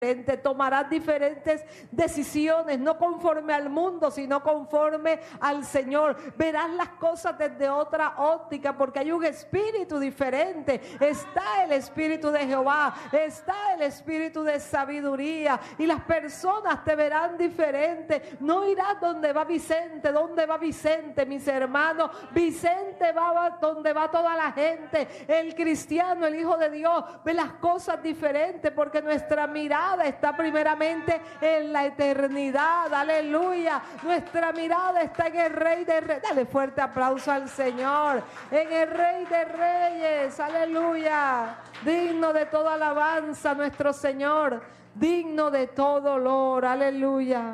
tomarás diferentes decisiones, no conforme al mundo, sino conforme al Señor. Verás las cosas desde otra óptica, porque hay un espíritu diferente. Está el espíritu de Jehová, está el espíritu de sabiduría, y las personas te verán diferente. No irás donde va Vicente. ¿Dónde va Vicente, mis hermanos? Vicente va donde va toda la gente. El cristiano, el Hijo de Dios, ve las cosas diferentes, porque nuestra mirada está primeramente en la eternidad. Aleluya. Nuestra mirada está en el Rey de Reyes. Dale fuerte aplauso al Señor. En el Rey de Reyes. Aleluya. Digno de toda alabanza nuestro Señor. Digno de todo olor. Aleluya.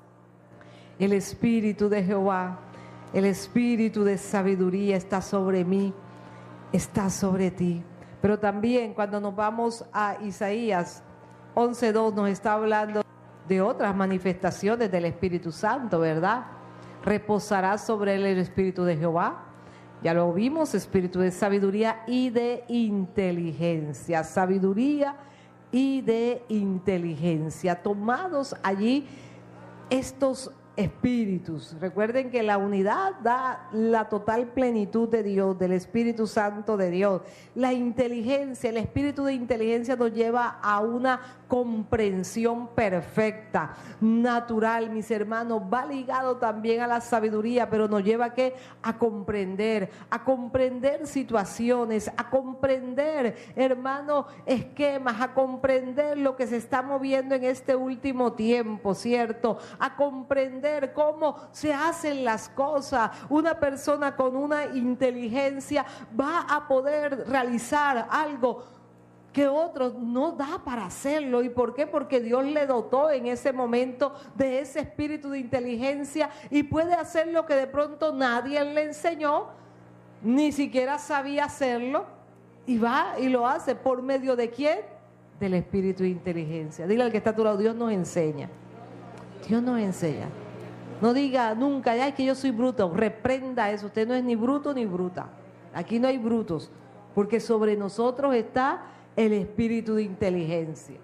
El Espíritu de Jehová, el Espíritu de sabiduría está sobre mí, está sobre ti. Pero también cuando nos vamos a Isaías 11:2 nos está hablando de otras manifestaciones del Espíritu Santo, ¿verdad? Reposará sobre él el Espíritu de Jehová. Ya lo vimos, espíritu de sabiduría y de inteligencia. Sabiduría y de inteligencia. Tomados allí estos espíritus. Recuerden que la unidad da la total plenitud de Dios, del Espíritu Santo de Dios. La inteligencia, el espíritu de inteligencia nos lleva a una comprensión perfecta, natural, mis hermanos. Va ligado también a la sabiduría, pero nos lleva a comprender situaciones, a comprender, hermanos, esquemas, a comprender lo que se está moviendo en este último tiempo, ¿cierto? A comprender cómo se hacen las cosas. Una persona con una inteligencia va a poder realizar algo que otros no da para hacerlo. ¿Y por qué? Porque Dios le dotó en ese momento de ese espíritu de inteligencia y puede hacer lo que de pronto nadie le enseñó, ni siquiera sabía hacerlo, y va y lo hace. ¿Por medio de quién? Del espíritu de inteligencia. Dile al que está a tu lado: Dios nos enseña. Dios nos enseña. No diga nunca, ay, que yo soy bruto. Reprenda eso. Usted no es ni bruto ni bruta. Aquí no hay brutos, porque sobre nosotros está el espíritu de inteligencia.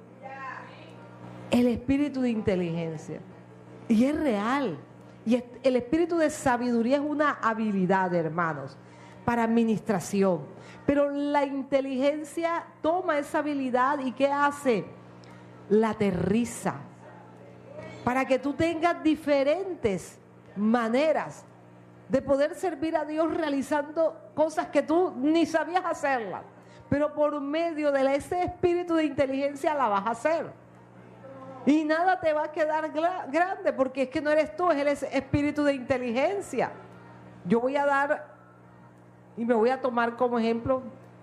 El espíritu de inteligencia. Y es real. Y el espíritu de sabiduría es una habilidad, hermanos, para administración. Pero la inteligencia toma esa habilidad y ¿qué hace? La aterriza. Para que tú tengas diferentes maneras de poder servir a Dios realizando cosas que tú ni sabías hacerlas. Pero por medio de ese espíritu de inteligencia la vas a hacer. Y nada te va a quedar grande, porque es que no eres tú, es el espíritu de inteligencia. Yo voy a dar y me voy a tomar como ejemplo.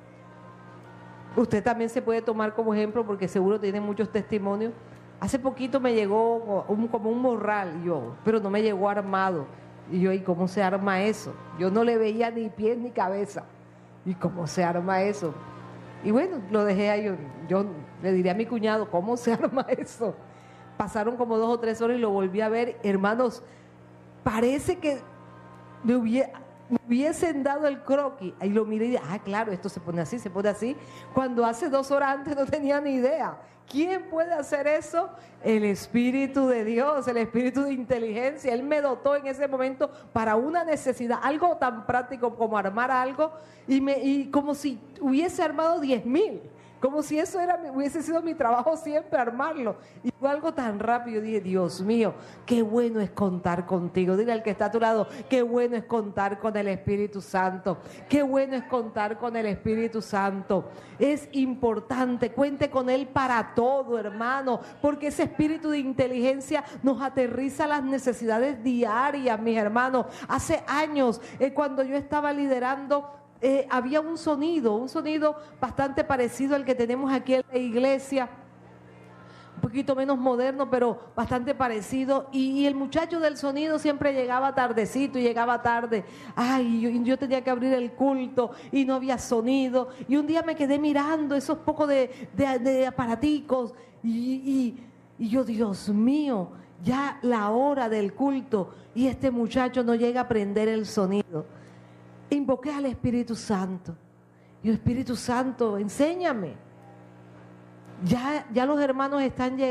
Usted también se puede tomar como ejemplo, porque seguro tiene muchos testimonios. Hace poquito me llegó como un morral, pero no me llegó armado. Y yo, ¿y cómo se arma eso? Yo no le veía ni pies ni cabeza. ¿Y cómo se arma eso? Y bueno, lo dejé ahí. Yo le diré a mi cuñado, ¿cómo se arma eso? Pasaron como 2 o 3 horas y lo volví a ver. Hermanos, parece que me hubiesen dado el croquis. Ahí lo miré y dije, claro, esto se pone así, se pone así. Cuando hace 2 horas antes no tenía ni idea. ¿Quién puede hacer eso? El Espíritu de Dios, el Espíritu de inteligencia. Él me dotó en ese momento para una necesidad, algo tan práctico como armar algo, y como si hubiese armado 10,000. Como si eso hubiese sido mi trabajo siempre, armarlo. Y fue algo tan rápido. Dije, Dios mío, qué bueno es contar contigo. Dile al que está a tu lado, qué bueno es contar con el Espíritu Santo. Qué bueno es contar con el Espíritu Santo. Es importante, cuente con Él para todo, hermano. Porque ese espíritu de inteligencia nos aterriza las necesidades diarias, mis hermanos. Hace años, cuando yo estaba liderando, había un sonido bastante parecido al que tenemos aquí en la iglesia, un poquito menos moderno, pero bastante parecido, y el muchacho del sonido siempre llegaba tardecito y llegaba tarde. Yo tenía que abrir el culto y no había sonido, y un día me quedé mirando esos pocos de aparaticos y yo, Dios mío, ya la hora del culto y este muchacho no llega a prender el sonido. Invoqué al Espíritu Santo. Y Espíritu Santo, enséñame. Ya los hermanos están llegando.